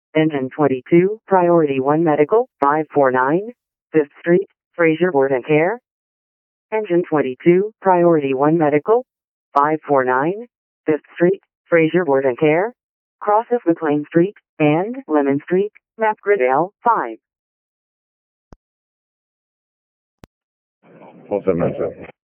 Engine 22, Priority 1 Medical, 549, 5th Street, Fraser Board and Care. Engine 22, Priority 1 Medical, 549, 5th Street, Fraser Board and Care. Cross of McLean Street and Lemon Street, map grid L5. 477.